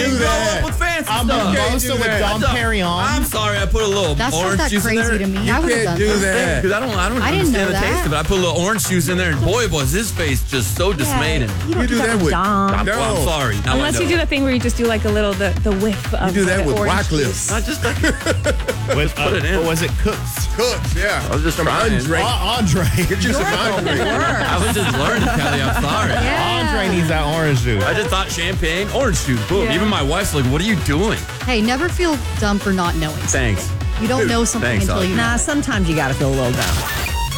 do that. With fancy I'm a stuff. mimosa with Dom Perignon. I'm sorry, I put a little That's not orange that juice in there. crazy to me. You I would have can't done do that. that. Because I don't I didn't know understand the taste that. of it. I put a little orange juice in there, and boy, was his face just so dismayed. And You don't You do that with Dom. well, I'm sorry. Now Unless I know. you do the thing where you just do like a little the whiff of You do that the with orange Wycliffe. juice. I just Put it in. What was it? Cooks. Cooks, yeah. I was just Some trying. Andre. Andre. Get you some Andre. I was just learning, Kelly. I'm sorry. Andre needs that orange juice. I just thought champagne, orange juice, boom. Yeah. Even my wife's like, "What are you doing?" Hey, never feel dumb for not knowing. Thanks. You don't know something Thanks, until Audrey. you know. Nah, sometimes you got to feel a little dumb.